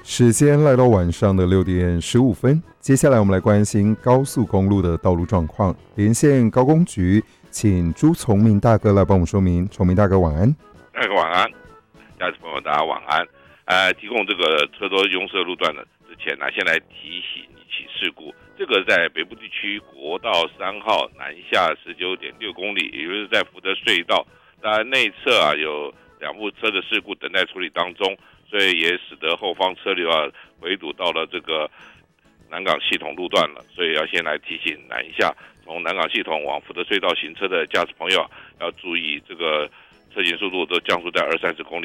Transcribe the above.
时间来到晚上的6点15分，接下来我们来关心高速公路的道路状况。连线高工局，请朱从明大哥来帮我们说明。从明大哥晚安。 晚安，家属朋友大家晚安。提供这个车多拥塞路段的之前呢，先来提醒一起事故。这个在北部地区国道3号南下19.6公里，也就是在福德隧道，当然内侧有2部车的事故等待处理当中，所以也使得后方车流回堵到了这个南港系统路段了，所以要先来提醒南下从南港系统往福德隧道行车的驾驶朋友要注意这个车行速度都降速在20-30公里